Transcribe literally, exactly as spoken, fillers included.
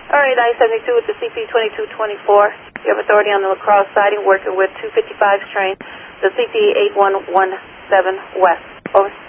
All right, I seventy-two with the C P twenty-two twenty-four. You have authority on the La Crosse siding, working with two fifty-five train, the C P eight one one seven West. Over.